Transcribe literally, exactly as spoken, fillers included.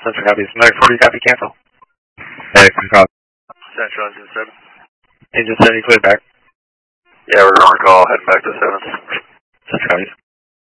Central copies. American forty copy, cancel. American copy. Central Engine seven. Engine seven, you clear back. Yeah, we're on call, heading back to seven. Central copies.